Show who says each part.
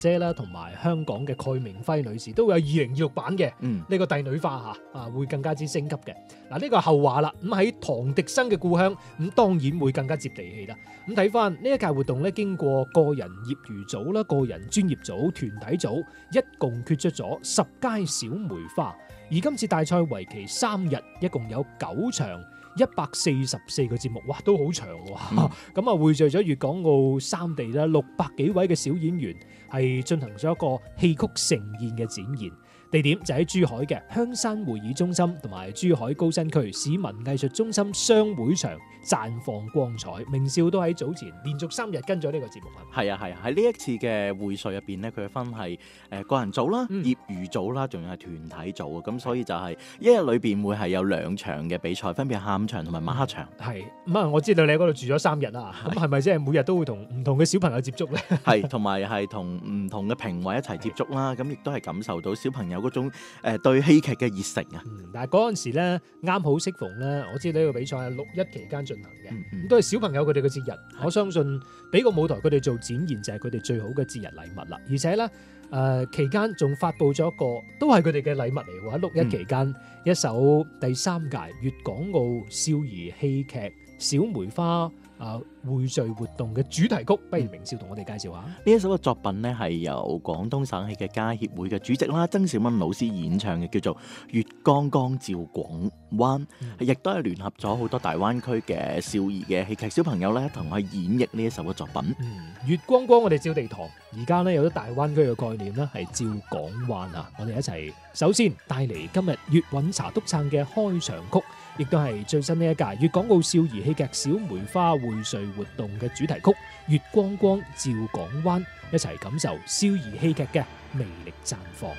Speaker 1: 姐啦，同埋香港嘅蓋明輝女士都會有2026版嘅呢個帝女花會更加之升級嘅。嗱，呢個係後話啦。咁喺唐迪生嘅故鄉，咁當然會更加接地氣啦。咁睇翻呢一屆活動咧，經過個人業餘組啦、個人專業組、團體組，一共決出咗10佳小梅花。而今次大賽為期3日，一共有9場。144個節目，哇，都好長喎！咁匯聚咗粵港澳3地啦，600幾位嘅小演員，係進行咗一個戲曲盛宴嘅展現。地點就喺珠海嘅香山會議中心同埋珠海高新區市民藝術中心雙會場綻放光彩。明少都喺早前連續3日跟咗呢個節目。
Speaker 2: 係啊，喺呢一次嘅會稅入邊咧，佢分係個人組啦、業餘組啦，仲有係團體組啊。咁所以就係一日裏邊會係有2場嘅比賽，分別係下午場同埋晚黑場。
Speaker 1: 係咁啊！我知道你喺嗰度住咗3日啦，咁係咪即係每日都會同唔同嘅小朋友接觸咧？
Speaker 2: 係，同埋係同唔同嘅評委一齊接觸啦。咁亦都係感受到小朋友嗰種對戲劇嘅熱誠啊！
Speaker 1: 但係嗰陣時咧，啱好適逢咧，我知道呢個比賽係6·1期間進行嘅，都係小朋友佢哋嘅節日。我相信俾個舞台佢哋做展現就係佢哋最好嘅節日禮物啦。而且咧，期間仲發布咗一個都係佢哋嘅禮物嚟喎。喺6·1期間，一首第3屆粵港澳少兒戲劇小梅花匯聚活動嘅主題曲，不如明少同我哋介紹下。
Speaker 2: 呢一首嘅作品呢，係由廣東省戲劇家協會嘅主席啦曾小敏老師演唱嘅，叫做《月光光照廣灣》，亦都係聯合咗好多大灣區嘅少兒嘅戲劇小朋友咧，同佢演繹呢一首嘅作品。
Speaker 1: 月光光我哋照地堂，而家呢有咗大灣區嘅概念啦，係照港灣啊！我哋一齊首先帶嚟今日粵韻茶篤撐嘅開場曲，亦都係最新呢一屆粵港澳少兒戲劇小梅花匯聚活動嘅主題曲《月光光照港灣》，一齊感受少兒戲劇嘅魅力綻放。